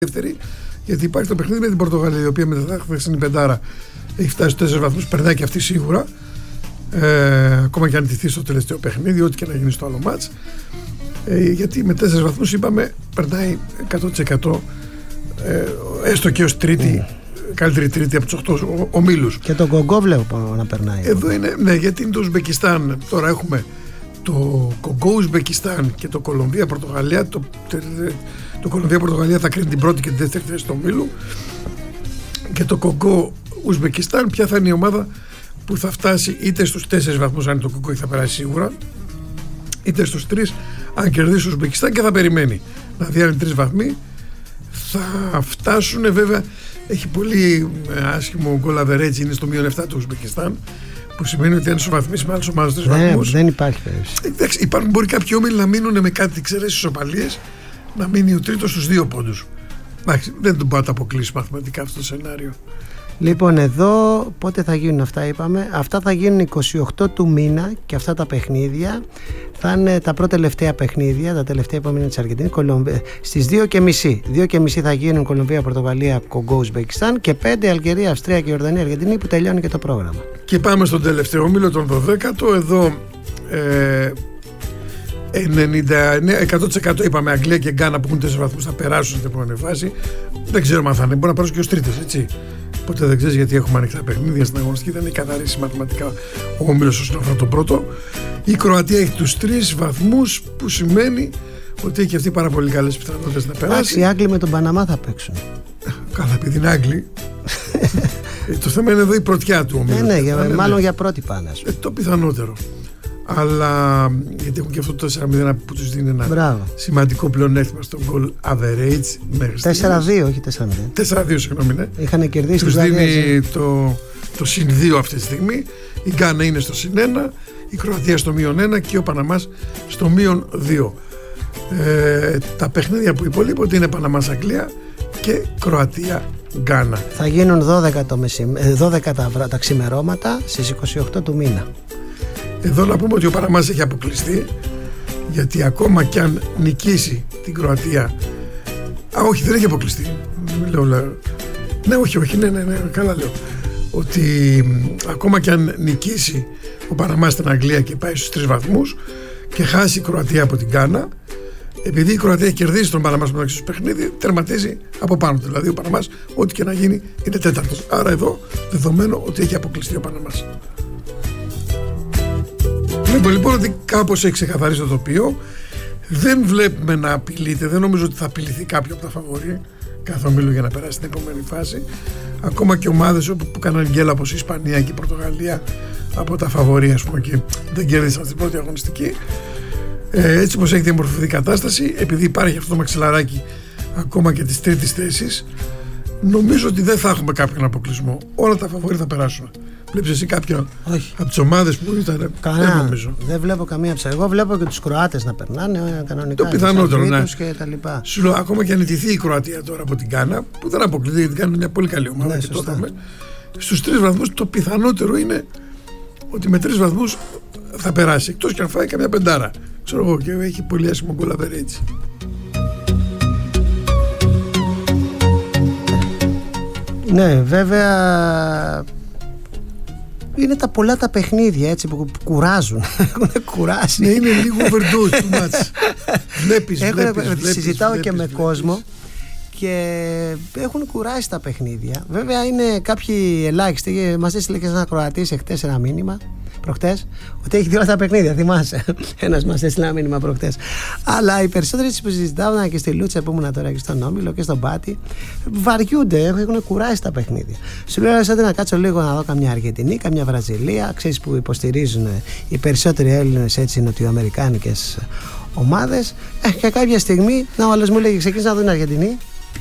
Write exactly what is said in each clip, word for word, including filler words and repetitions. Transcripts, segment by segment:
δεύτερη, γιατί υπάρχει το παιχνίδι με την Πορτογαλία, η οποία μετά θα χθεσινή πεντάρα έχει φτάσει στους τέσσερις βαθμούς, περνάει και αυτή σίγουρα. Ε, ακόμα και αν τηθεί στο τελευταίο παιχνίδι, ό,τι και να γίνει στο άλλο μάτς. Ε, γιατί με τέσσερις βαθμούς είπαμε περνάει εκατό τοις εκατό, ε, έστω και ως τρίτη, mm. καλύτερη τρίτη από τους οκτώ ομίλους. Και τον Κογκό βλέπω να περνάει. Εδώ είναι, ναι, γιατί είναι το Ουσμπεκιστάν. Τώρα έχουμε το Κογκό Ουσμπεκιστάν και το Κολομβία Πορτογαλία. Το, το Κολομβία Πορτογαλία θα κρίνει την πρώτη και τη δεύτερη θέση του ομίλου. Και το Κογκό Ουσμπεκιστάν, ποια θα είναι η ομάδα που θα φτάσει είτε στους τέσσερις βαθμούς, αν το Κογκό θα περάσει σίγουρα, είτε στους τρεις, αν κερδίσει ο Ουσμπεκιστάν, και θα περιμένει. Δηλαδή, αν είναι τρεις βαθμοί, θα φτάσουν. Βέβαια, έχει πολύ άσχημο goal average, είναι στο μείον επτά του Ουσμπεκιστάν, που σημαίνει ότι αν ισοβαθμίσει με άλλες ομάδες τρεις βαθμούς. Δεν υπάρχει περίπτωση. Εντάξει, υπάρχουν, μπορεί κάποιοι όμιλοι να μείνουν με κάτι εξαιρέσεις ισοπαλίες, να μείνει ο τρίτος στους δύο πόντους. Εντάξει, δεν τον μπορεί να το αποκλείσει μαθηματικά αυτό το σενάριο. Λοιπόν, εδώ πότε θα γίνουν αυτά, είπαμε. Αυτά θα γίνουν είκοσι οκτώ του μήνα, και αυτά τα παιχνίδια θα είναι τα πρώτα τελευταία παιχνίδια, τα τελευταία επόμενα της Αργεντινής, στις δύο και μισή. δύο και μισή θα γίνουν Κολομβία, Πορτογαλία, Κογκό, Ουσμπεκιστάν, και πέντε Αλγερία, Αυστρία και Ιορδανία, Αργεντινή, που τελειώνει και το πρόγραμμα. Και πάμε στον τελευταίο όμιλο, τον δωδέκατο. Εδώ ε, ενενήντα εννέα, εκατό τοις εκατό είπαμε Αγγλία και Γκάνα, που έχουν τέσσερις βαθμούς, θα περάσουν στην επόμενη φάση. Δεν ξέρουμε αν θα είναι, μπορεί να περάσουν και ως τρίτες, έτσι. Ποτέ δεν ξέρεις, γιατί έχουμε ανοιχτά παιχνίδια στην αγωνιστική, δεν έχει καθαρίσει μαθηματικά ο όμιλος όσον αφορά τον πρώτο. Η Κροατία έχει τους τρεις βαθμούς, που σημαίνει ότι έχει αυτή πάρα πολύ καλές πιθανότητες να περάσει. Εντάξει, οι Άγγλοι με τον Παναμά θα παίξουν. Καλά, επειδή είναι Άγγλοι. Το θέμα είναι εδώ η πρωτιά του ομίλου. Ναι, ναι, για, μάλλον για πρώτη πάνε. Ε, το πιθανότερο. Αλλά γιατί έχουν και αυτό το τέσσερα μηδέν που τους δίνει ένα Μπράβο. σημαντικό πλεονέκτημα στο goal average μέχρι τέσσερα δύο, όχι τέσσερα μηδέν. τέσσερα δύο, συγγνώμη, ναι. Είχαν κερδίσει. Τους δίνει το, το συν δύο αυτή τη στιγμή. Η Γκάνα είναι στο συν ένα, η Κροατία στο μείον ένα και ο Παναμάς στο μείον δύο. Ε, τα παιχνίδια που υπολείπονται είναι Παναμάς Αγγλία και Κροατία Γκάνα. Θα γίνουν δώδεκα, το μεσημ... δώδεκα τα, τα ξημερώματα στις είκοσι οκτώ του μήνα. Εδώ να πούμε ότι ο Παναμάς έχει αποκλειστεί, γιατί ακόμα κι αν νικήσει την Κροατία. Α, όχι, δεν έχει αποκλειστεί. Λέω, λέω. Ναι, όχι, όχι, ναι, ναι, ναι, καλά λέω. Ότι ακόμα κι αν νικήσει ο Παναμάς στην Αγγλία και πάει στους τρεις βαθμούς και χάσει η Κροατία από την Γκάνα, επειδή η Κροατία έχει κερδίσει τον Παναμά στο μεταξύ του παιχνίδι, τερματίζει από πάνω του. Δηλαδή ο Παναμάς, ό,τι και να γίνει, είναι τέταρτος. Άρα εδώ δεδομένο ότι έχει αποκλειστεί ο Παναμάς. Βλέπω λοιπόν ότι κάπως έχει ξεκαθαρίσει το τοπίο. Δεν βλέπουμε να απειλείται, δεν νομίζω ότι θα απειληθεί κάποιο από τα φαβορί κάθε ομίλου για να περάσει στην επόμενη φάση. Ακόμα και ομάδες που κάναν γκέλα, όπως η Ισπανία και η Πορτογαλία, από τα φαβορί, ας πούμε, και δεν κέρδισαν στην πρώτη αγωνιστική. Ε, έτσι πως έχει διαμορφωθεί η κατάσταση, επειδή υπάρχει αυτό το μαξιλαράκι ακόμα και της τρίτης θέσης, νομίζω ότι δεν θα έχουμε κάποιον αποκλεισμό. Όλα τα φαβορί θα περάσουν. Βλέπεις εσύ κάποιον Όχι. από τις ομάδες που ήταν? Κανένα, δεν νομίζω. Δεν βλέπω καμία ψάρι. Εγώ βλέπω και τους Κροάτες να περνάνε κανονικά. Το πιθανότερο, ναι. Και τα λοιπά. Σου λέω, ακόμα και αν ιτηθεί η Κροατία τώρα από την Γκάνα, που δεν αποκλείται, γιατί κάνουν μια πολύ καλή ομάδα, ναι, και τότε, στους τρεις βαθμούς το πιθανότερο είναι ότι με τρεις βαθμούς θα περάσει. Εκτός και αν φάει καμιά πεντάρα. Ξέρω εγώ, και έχει πολύ άσχημο goal average. Ναι, βέβαια. Είναι τα πολλά τα παιχνίδια, έτσι, που κουράζουν. Έχουν κουράσει. Ναι, είναι λίγο overdose του μάτς. Βλέπεις, βλέπεις, βλέπεις. Συζητάω βλέπεις, και με βλέπεις. κόσμο και έχουν κουράσει τα παιχνίδια. Βέβαια είναι κάποιοι ελάχιστοι. Μας έστειλε και ένα Κροατής εχθές ένα μήνυμα, προχτές, ότι έχει δει όλα τα παιχνίδια. Θυμάσαι. Ένας μας έστειλε ένα μήνυμα προχτές. Αλλά οι περισσότεροι που συζητάω, και στη Λούτσα που ήμουν τώρα και στον Όμιλο και στον Πάτη, βαριούνται, έχουν κουράσει τα παιχνίδια. Σου λέω, σαν να κάτσω λίγο να δω καμιά Αργεντινή, καμιά Βραζιλία, ξέρεις, που υποστηρίζουν οι περισσότεροι Έλληνες, έτσι, νοτιοαμερικάνικες ομάδες. Ε, και κάποια στιγμή, να ο άλλος μου λέει, ξεκίνησα να δω την Αργεντινή.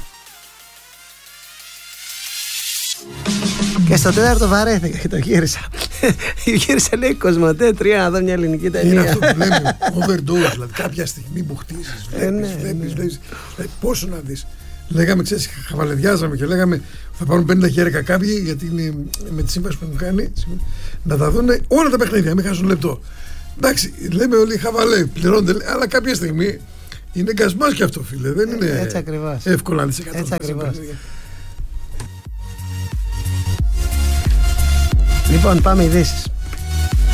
Και στο τέταρτο βαρέθηκα και το γύρισα. Γύρισα, λέει, Κοσμοτέ τρία να δω μια ελληνική ταινία. Είναι αυτό που λέμε overdose, δηλαδή κάποια στιγμή που χτίσεις, βλέπεις, βλέπεις, βλέπεις, πόσο να δεις. Λέγαμε, ξέρεις, χαβαλεδιάζαμε και λέγαμε θα πάρουν πενήντα χιλιάρικα κάποιοι, γιατί είναι με τη σύμβαση που μου κάνει, να τα δουν όλα τα παιχνίδια, μην χάσουν λεπτό. Εντάξει, λέμε όλοι χαβαλέ, πληρώνονται, αλλά κάποια στιγμή Είναι γκασμάς και αυτό, φίλε. Δεν είναι Έτσι ακριβώς. εύκολα να τις εκατό. Έτσι ακριβώς. Λοιπόν, πάμε ειδήσεις.